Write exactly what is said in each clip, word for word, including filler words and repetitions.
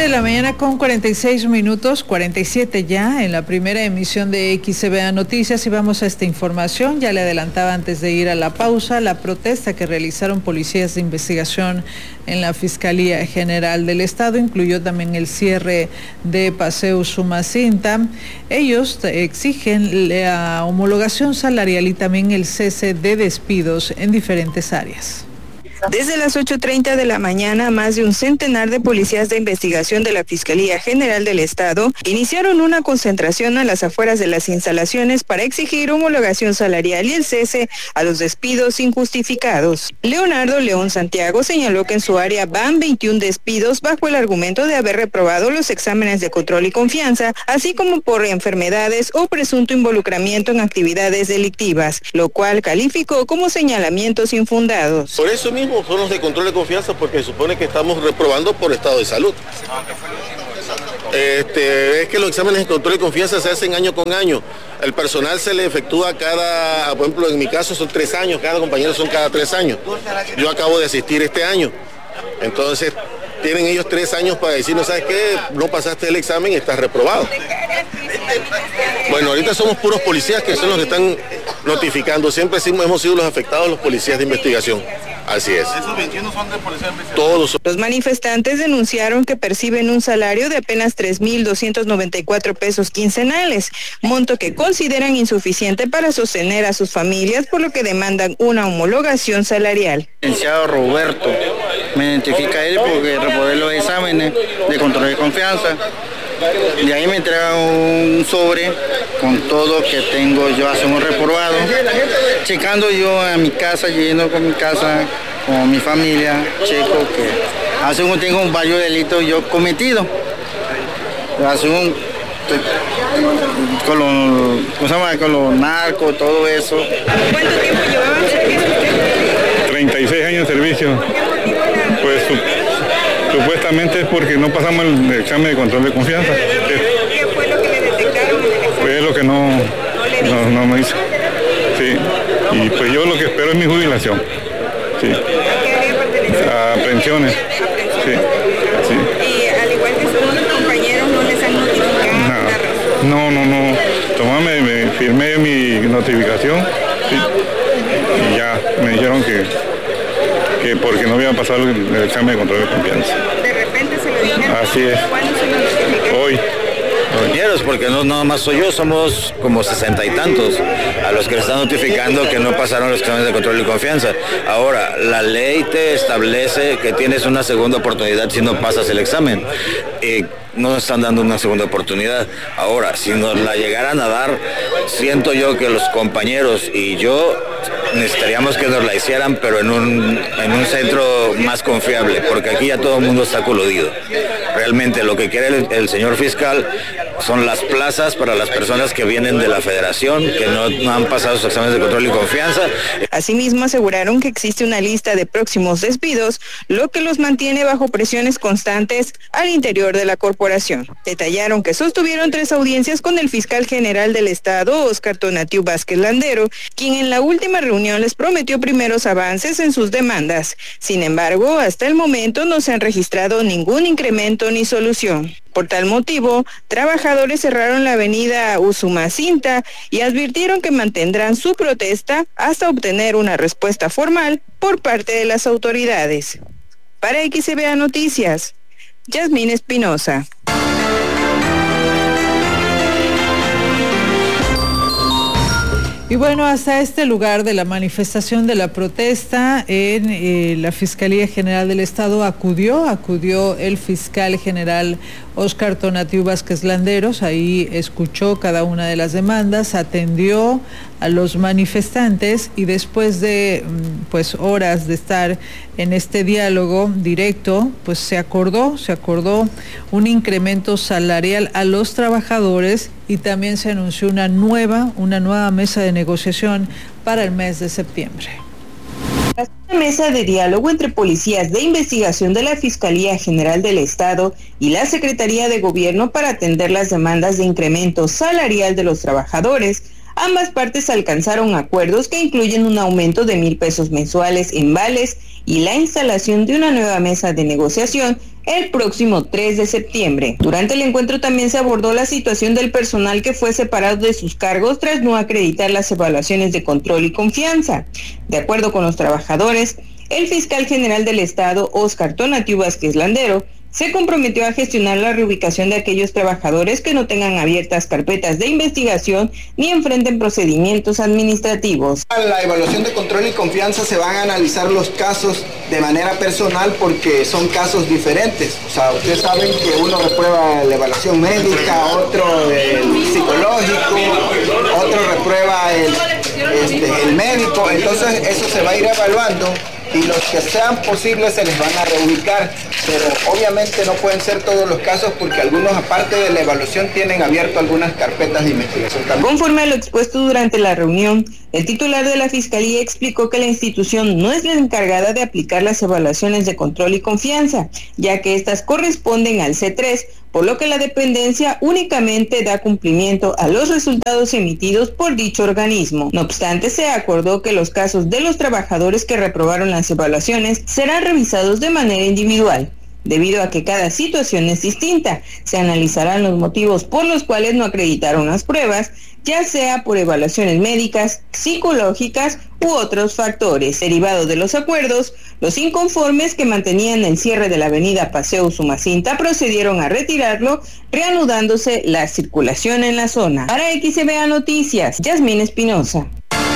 de la mañana con cuarenta y seis minutos, cuarenta y siete ya en la primera emisión de X C B A Noticias, y vamos a esta información. Ya le adelantaba antes de ir a la pausa la protesta que realizaron policías de investigación en la Fiscalía General del Estado, incluyó también el cierre de Paseo Usumacinta. Ellos exigen la homologación salarial y también el cese de despidos en diferentes áreas. Desde las ocho treinta de la mañana, más de un centenar de policías de investigación de la Fiscalía General del Estado iniciaron una concentración a las afueras de las instalaciones para exigir homologación salarial y el cese a los despidos injustificados. Leonardo León Santiago señaló que en su área van veintiún despidos bajo el argumento de haber reprobado los exámenes de control y confianza, así como por enfermedades o presunto involucramiento en actividades delictivas, lo cual calificó como señalamientos infundados. Por eso mismo son los de control de confianza, porque se supone que estamos reprobando por estado de salud. Este, es que los exámenes de control de confianza se hacen año con año. El personal se le efectúa cada, por ejemplo, en mi caso son tres años, cada compañero son cada tres años. Yo acabo de asistir este año. Entonces, tienen ellos tres años para decir, no sabes qué, no pasaste el examen y estás reprobado. Bueno, ahorita somos puros policías que son los que están notificando. Siempre hemos sido los afectados, los policías de investigación. Así es. ¿Esos veintiuno son de policía de investigación? Todos son. Los manifestantes denunciaron que perciben un salario de apenas tres mil doscientos noventa y cuatro pesos quincenales, monto que consideran insuficiente para sostener a sus familias, por lo que demandan una homologación salarial. Licenciado Roberto, me identifica él porque reprobé los exámenes de control de confianza. De ahí me entregan un sobre con todo que tengo yo hace un reprobado. Checando yo a mi casa, yendo con mi casa, con mi familia, checo que hace un tengo un varios delitos yo cometido. Hace un con los, ¿cómo se llama? Con los narcos, todo eso. ¿Cuánto tiempo llevaban en servicio? treinta y seis años de servicio. Pues supuestamente es porque no pasamos el examen de control de confianza. ¿Qué fue lo que le detectaron en el examen? Pues lo que no, no, no me hizo. Sí. Y pues yo lo que espero es mi jubilación. Sí. ¿A qué área pertenece? A pensiones. Sí. Sí. Y al igual que sus otros compañeros, ¿no les han notificado no, la razón? No, no, no. Tomame, me firmé mi notificación. Sí. Y ya me dijeron que que porque no habían pasado el, el examen de control de confianza. ¿De repente se lo dijeron? Así es. ¿Cuándo se lo notificaron? Hoy. Compañeros, porque no nada más soy yo, somos como sesenta y tantos a los que le están notificando que no pasaron los exámenes de control y confianza. Ahora, la ley te establece que tienes una segunda oportunidad si no pasas el examen. Eh, no están dando una segunda oportunidad. Ahora, si nos la llegaran a dar, siento yo que los compañeros y yo necesitaríamos que nos la hicieran, pero en un, en un centro más confiable, porque aquí ya todo el mundo está coludido. Realmente lo que quiere el, el señor fiscal son las plazas para las personas que vienen de la federación, que no, no han pasado sus exámenes de control y confianza. Asimismo, aseguraron que existe una lista de próximos despidos, lo que los mantiene bajo presiones constantes al interior de la corporación. Detallaron que sostuvieron tres audiencias con el fiscal general del Estado, Óscar Tonatiu Vázquez Landero, quien en la última reunión les prometió primeros avances en sus demandas. Sin embargo, hasta el momento no se han registrado ningún incremento ni solución. Por tal motivo, trabajadores cerraron la avenida Usumacinta y advirtieron que mantendrán su protesta hasta obtener una respuesta formal por parte de las autoridades. Para X C B A Noticias, Yasmín Espinosa. Y bueno, hasta este lugar de la manifestación de la protesta en eh, la Fiscalía General del Estado acudió, acudió el fiscal general Óscar Tonatiu Vázquez Landeros. Ahí escuchó cada una de las demandas, atendió a los manifestantes y después de pues horas de estar en este diálogo directo, pues se acordó, se acordó un incremento salarial a los trabajadores y también se anunció una nueva, una nueva mesa de negociación para el mes de septiembre. Una mesa de diálogo entre policías de investigación de la Fiscalía General del Estado y la Secretaría de Gobierno para atender las demandas de incremento salarial de los trabajadores. Ambas partes alcanzaron acuerdos que incluyen un aumento de mil pesos mensuales en vales y la instalación de una nueva mesa de negociación el próximo tres de septiembre. Durante el encuentro también se abordó la situación del personal que fue separado de sus cargos tras no acreditar las evaluaciones de control y confianza. De acuerdo con los trabajadores, el fiscal general del Estado, Óscar Tonatiu Vázquez Landero, se comprometió a gestionar la reubicación de aquellos trabajadores que no tengan abiertas carpetas de investigación ni enfrenten procedimientos administrativos. En la evaluación de control y confianza se van a analizar los casos de manera personal porque son casos diferentes. O sea, ustedes saben que uno reprueba la evaluación médica, otro el psicológico, otro reprueba el, este, el médico, entonces eso se va a ir evaluando. Y los que sean posibles se les van a reubicar, pero obviamente no pueden ser todos los casos porque algunos, aparte de la evaluación, tienen abierto algunas carpetas de investigación también. Conforme a lo expuesto durante la reunión, el titular de la Fiscalía explicó que la institución no es la encargada de aplicar las evaluaciones de control y confianza, ya que estas corresponden al C tres, por lo que la dependencia únicamente da cumplimiento a los resultados emitidos por dicho organismo. No obstante, se acordó que los casos de los trabajadores que reprobaron las evaluaciones serán revisados de manera individual. Debido a que cada situación es distinta, se analizarán los motivos por los cuales no acreditaron las pruebas, ya sea por evaluaciones médicas, psicológicas u otros factores. Derivado de los acuerdos, los inconformes que mantenían el cierre de la avenida Paseo Usumacinta procedieron a retirarlo, reanudándose la circulación en la zona. Para X B A Noticias, Yasmín Espinosa.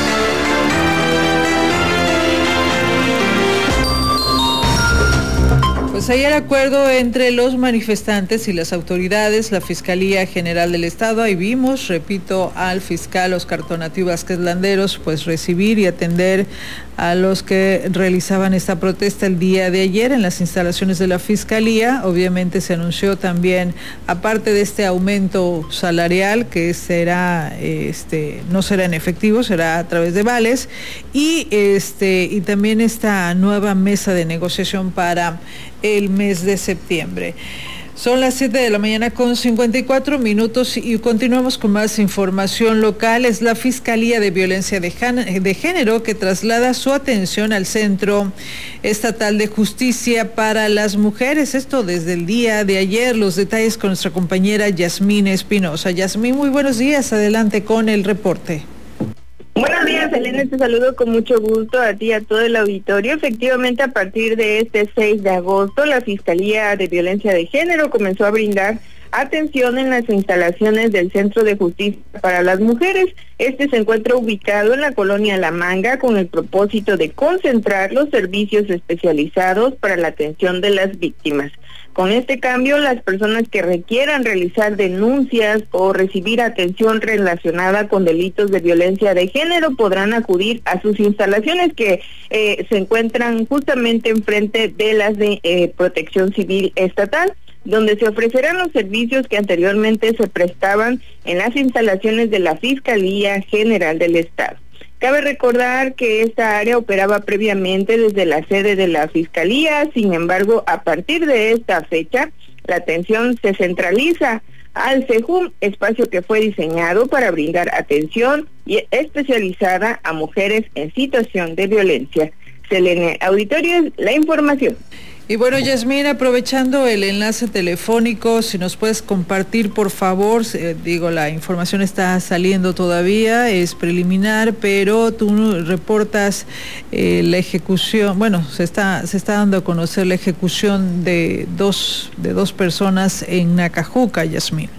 Pues hay el acuerdo entre los manifestantes y las autoridades, la Fiscalía General del Estado. Ahí vimos, repito, al fiscal Óscar Tonatiu Vázquez Landeros, pues recibir y atender a los que realizaban esta protesta el día de ayer en las instalaciones de la Fiscalía. Obviamente se anunció también, aparte de este aumento salarial, que será, este, no será en efectivo, será a través de vales, y este, y también esta nueva mesa de negociación para el mes de septiembre. Son las siete de la mañana con cincuenta y cuatro minutos y continuamos con más información local. Es la Fiscalía de Violencia de Género que traslada su atención al Centro Estatal de Justicia para las Mujeres. Esto desde el día de ayer. Los detalles con nuestra compañera Yasmín Espinosa. Yasmín, muy buenos días. Adelante con el reporte. Buenos días, Elena, te saludo con mucho gusto a ti y a todo el auditorio. Efectivamente, a partir de este seis de agosto, la Fiscalía de Violencia de Género comenzó a brindar atención en las instalaciones del Centro de Justicia para las Mujeres. Este se encuentra ubicado en la colonia La Manga con el propósito de concentrar los servicios especializados para la atención de las víctimas. Con este cambio, las personas que requieran realizar denuncias o recibir atención relacionada con delitos de violencia de género podrán acudir a sus instalaciones que eh, se encuentran justamente enfrente de las de eh, Protección Civil Estatal, donde se ofrecerán los servicios que anteriormente se prestaban en las instalaciones de la Fiscalía General del Estado. Cabe recordar que esta área operaba previamente desde la sede de la Fiscalía, sin embargo, a partir de esta fecha, la atención se centraliza al CEJUM, espacio que fue diseñado para brindar atención y especializada a mujeres en situación de violencia. Selene, auditorio, la información. Y bueno, Yasmín, aprovechando el enlace telefónico, si nos puedes compartir, por favor, eh, digo, la información está saliendo todavía, es preliminar, pero tú reportas eh, la ejecución, bueno, se está se está dando a conocer la ejecución de dos, de dos personas en Nacajuca, Yasmín.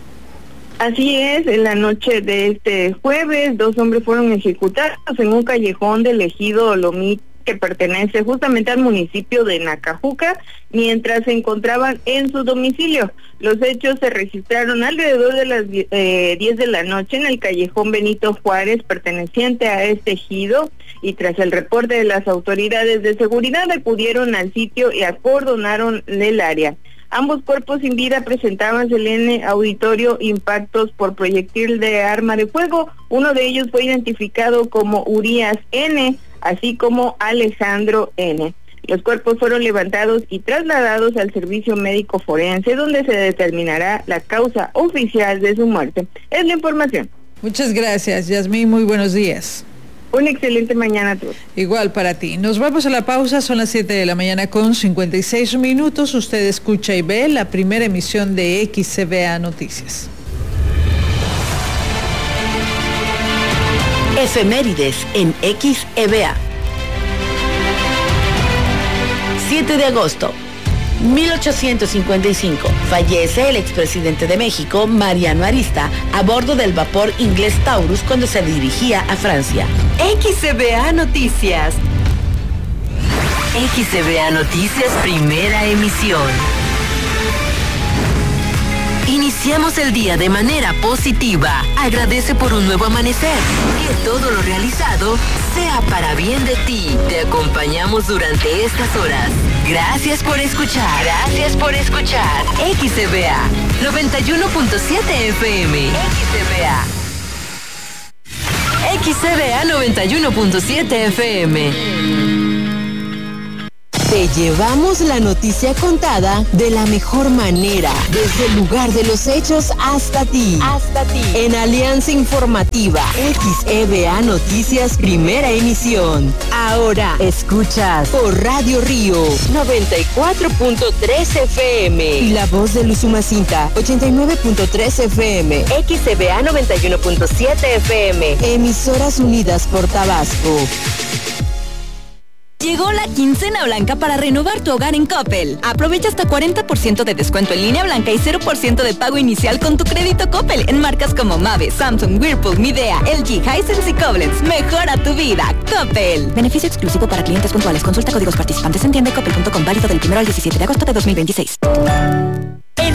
Así es, en la noche de este jueves, dos hombres fueron ejecutados en un callejón del ejido Lomita, que pertenece justamente al municipio de Nacajuca, mientras se encontraban en su domicilio. Los hechos se registraron alrededor de las eh, diez de la noche en el callejón Benito Juárez, perteneciente a este ejido, y tras el reporte de las autoridades de seguridad acudieron al sitio y acordonaron el área. Ambos cuerpos sin vida presentaban, Selene, auditorio, impactos por proyectil de arma de fuego. Uno de ellos fue identificado como Urias N., así como Alejandro N. Los cuerpos fueron levantados y trasladados al servicio médico forense, donde se determinará la causa oficial de su muerte. Es la información. Muchas gracias, Yasmín, muy buenos días. Una excelente mañana a todos. Igual para ti. Nos vamos a la pausa, son las siete de la mañana con cincuenta y seis minutos. Usted escucha y ve la primera emisión de X C V A Noticias. Efemérides en X E V A. siete de agosto. mil ochocientos cincuenta y cinco, fallece el expresidente de México, Mariano Arista, a bordo del vapor inglés Taurus cuando se dirigía a Francia. X C V A Noticias. X C V A Noticias, primera emisión. Iniciamos el día de manera positiva. Agradece por un nuevo amanecer. Que todo lo realizado sea para bien de ti. Te acompañamos durante estas horas. Gracias por escuchar. Gracias por escuchar. X C V A noventa y uno punto siete F M. X C V A. X C V A noventa y uno punto siete F M. Te llevamos la noticia contada de la mejor manera, desde el lugar de los hechos hasta ti. Hasta ti. En Alianza Informativa, X E V A Noticias, primera emisión. Ahora escuchas por Radio Río noventa y cuatro punto tres F M y La Voz de Usumacinta ochenta y nueve punto tres F M. X E V A noventa y uno punto siete F M. Emisoras unidas por Tabasco. Llegó la quincena blanca para renovar tu hogar en Coppel. Aprovecha hasta cuarenta por ciento de descuento en línea blanca y cero por ciento de pago inicial con tu crédito Coppel en marcas como Mave, Samsung, Whirlpool, Midea, L G, Hisense y Koblenz. Mejora tu vida, Coppel. Beneficio exclusivo para clientes puntuales. Consulta códigos participantes en tienda coppel punto com, válido del primero al diecisiete de agosto de dos mil veintiséis.